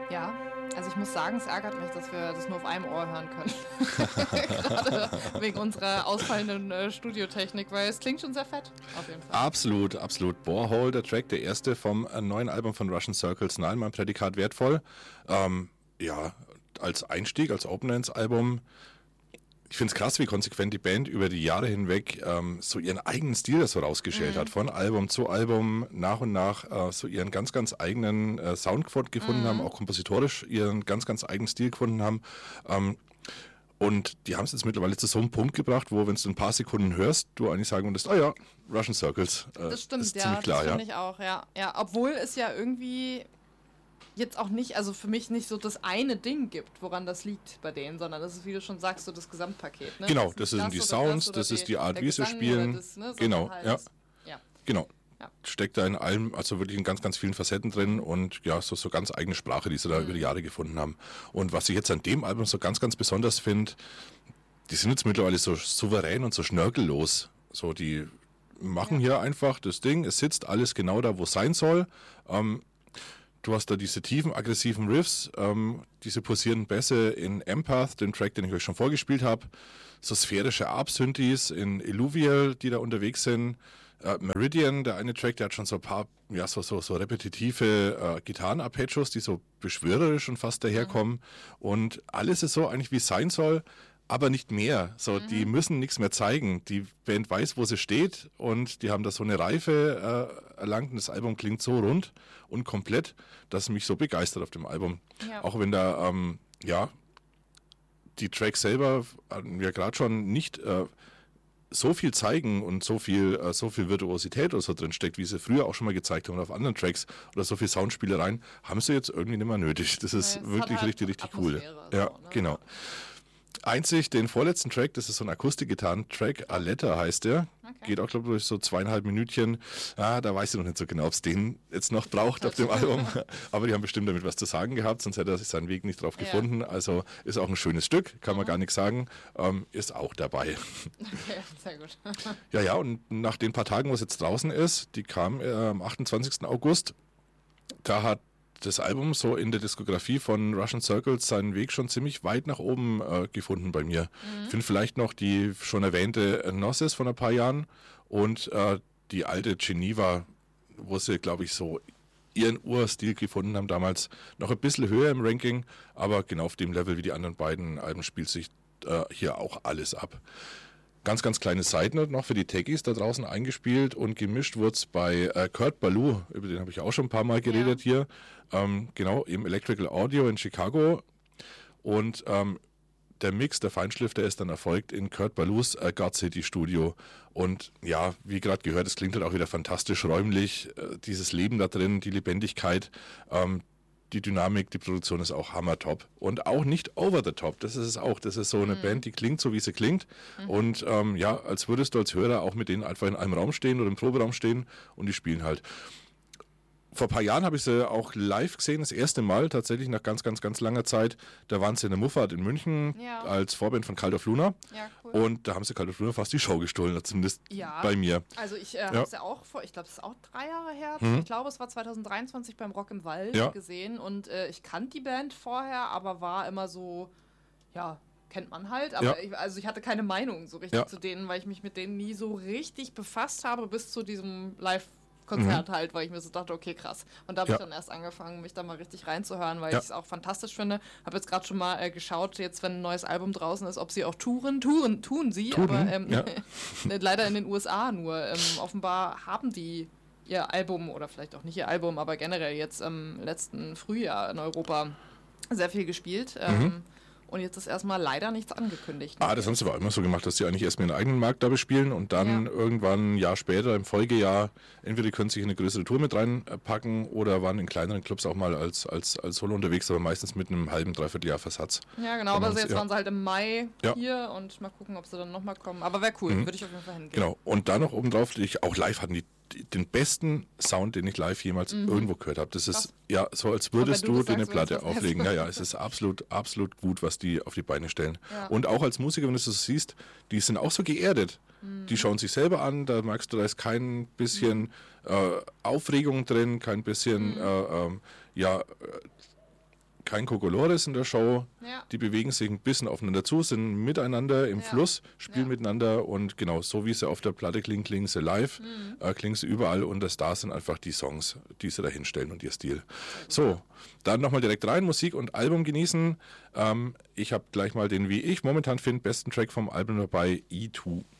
Ja, also ich muss sagen, es ärgert mich, dass wir das nur auf einem Ohr hören können. Gerade wegen unserer ausfallenden Studiotechnik, weil es klingt schon sehr fett, auf jeden Fall. Absolut, absolut. Borehole, der Track, der erste vom neuen Album von Russian Circles. Nein, mein Prädikat wertvoll. Ja, als Einstieg, als Opener ins Album. Ich finde es krass, wie konsequent die Band über die Jahre hinweg so ihren eigenen Stil das so rausgeschält hat. Von Album zu Album nach und nach so ihren ganz, ganz eigenen Sound gefunden haben, auch kompositorisch ihren ganz, ganz eigenen Stil gefunden haben. Und die haben es jetzt mittlerweile zu so einem Punkt gebracht, wo, wenn du ein paar Sekunden hörst, du eigentlich sagen würdest, oh ja, Russian Circles. Das stimmt, ist ja, ziemlich klar, das finde ich auch, ja. Obwohl es ja irgendwie jetzt auch nicht, also für mich nicht so das eine Ding gibt, woran das liegt bei denen, sondern das ist, wie du schon sagst, so das Gesamtpaket. Ne? Genau, das sind die Sounds, das ist die Art, wie sie spielen. Das, ne, genau, halt ja. Ja. Genau. Ja. Steckt da in allem, also wirklich in ganz, ganz vielen Facetten drin und ja, so ganz eigene Sprache, die sie da über die Jahre gefunden haben. Und was ich jetzt an dem Album so ganz, ganz besonders finde, die sind jetzt mittlerweile so souverän und so schnörkellos. So, die machen hier einfach das Ding, es sitzt alles genau da, wo es sein soll. Du hast da diese tiefen, aggressiven Riffs, diese pulsierenden Bässe in Empath, den Track, den ich euch schon vorgespielt habe, so sphärische Arp-Synthes in Illuvial, die da unterwegs sind. Meridian, der eine Track, der hat schon so ein paar, ja, so repetitive Gitarren-Arpeggios, die so beschwörerisch und fast daherkommen. Und alles ist so eigentlich, wie es sein soll, aber nicht mehr. So, die müssen nichts mehr zeigen. Die Band weiß, wo sie steht und die haben da so eine Reife erlangt und das Album klingt so rund und komplett, dass es mich so begeistert auf dem Album. Ja. Auch wenn da, die Tracks selber ja gerade schon nicht so viel zeigen und so viel Virtuosität oder so drin steckt, wie sie früher auch schon mal gezeigt haben oder auf anderen Tracks oder so viel Soundspielereien, haben sie jetzt irgendwie nicht mehr nötig. Das ist wirklich halt richtig cool. Atmosphäre, Ja, so, ne? genau. Einzig den vorletzten Track, das ist so ein Akustikgitarren-Track, Aletta heißt der. Okay. Geht auch, glaube ich, durch so 2,5 Minütchen. Da weiß ich noch nicht so genau, ob es den jetzt noch braucht auf dem Album. Aber die haben bestimmt damit was zu sagen gehabt, sonst hätte er sich seinen Weg nicht drauf gefunden. Also ist auch ein schönes Stück, kann man gar nichts sagen. Ist auch dabei. Okay, sehr gut. Ja, und nach den paar Tagen, wo es jetzt draußen ist, die kam am 28. August, da hat das Album so in der Diskografie von Russian Circles seinen Weg schon ziemlich weit nach oben gefunden bei mir. Ich finde vielleicht noch die schon erwähnte Gnosis von ein paar Jahren und die alte Geneva, wo sie, glaube ich, so ihren Urstil gefunden haben damals, noch ein bisschen höher im Ranking, aber genau auf dem Level wie die anderen beiden Alben spielt sich hier auch alles ab. Ganz, ganz kleine Side-Note noch für die Techies da draußen eingespielt und gemischt wurde es bei Kurt Ballou, über den habe ich auch schon ein paar Mal geredet hier, genau, im Electrical Audio in Chicago und der Mix, der Feinschlifter ist dann erfolgt in Kurt Ballous God City Studio und ja, wie gerade gehört, es klingt halt auch wieder fantastisch räumlich, dieses Leben da drin, die Lebendigkeit, die Dynamik, die Produktion ist auch hammertop. Und auch nicht over the top. Das ist es auch. Das ist so eine Band, die klingt so, wie sie klingt. Und als würdest du als Hörer auch mit denen einfach in einem Raum stehen oder im Proberaum stehen und die spielen halt. Vor ein paar Jahren habe ich sie auch live gesehen, das erste Mal tatsächlich nach ganz, ganz, ganz langer Zeit. Da waren sie in der Muffat in München als Vorband von Cult of Luna. Ja, cool. Und da haben sie Cult of Luna fast die Show gestohlen, zumindest bei mir. Also ich habe es ja auch ich glaube, es ist auch 3 Jahre her. Ich glaube, es war 2023 beim Rock im Wald gesehen. Und ich kannte die Band vorher, aber war immer so, kennt man halt. Aber ich hatte keine Meinung so richtig zu denen, weil ich mich mit denen nie so richtig befasst habe bis zu diesem Live-Konzert halt, weil ich mir so dachte, okay, krass. Und da habe ich dann erst angefangen, mich da mal richtig reinzuhören, weil ich es auch fantastisch finde. Habe jetzt gerade schon mal geschaut, jetzt wenn ein neues Album draußen ist, ob sie auch tun sie, aber leider in den USA nur. Offenbar haben die ihr Album, oder vielleicht auch nicht ihr Album, aber generell jetzt im letzten Frühjahr in Europa sehr viel gespielt. Und jetzt ist erstmal leider nichts angekündigt. Das haben sie aber immer so gemacht, dass sie eigentlich erstmal ihren eigenen Markt da bespielen und dann irgendwann ein Jahr später, im Folgejahr, entweder können sie sich in eine größere Tour mit reinpacken oder waren in kleineren Clubs auch mal als Solo unterwegs, aber meistens mit einem halben, dreiviertel Jahr Versatz. Ja, genau, aber jetzt waren sie halt im Mai hier und mal gucken, ob sie dann nochmal kommen. Aber wäre cool, würde ich auf jeden Fall hingehen. Genau, und dann noch obendrauf, auch live hatten die den besten Sound, den ich live jemals irgendwo gehört habe. Das ist so, als würdest du dir eine Platte auflegen. Ja, es ist absolut gut, was die auf die Beine stellen. Ja. Und auch als Musiker, wenn du das siehst, die sind auch so geerdet. Die schauen sich selber an, da merkst du, da ist kein bisschen kein Kokolores in der Show. Ja. Die bewegen sich ein bisschen aufeinander zu, sind miteinander im Fluss, spielen miteinander und genau so wie sie auf der Platte klingen, klingen sie live, klingen sie überall und das da sind einfach die Songs, die sie da hinstellen und ihr Stil. So, dann nochmal direkt rein, Musik und Album genießen. Ich habe gleich mal den, wie ich momentan finde, besten Track vom Album dabei, E2.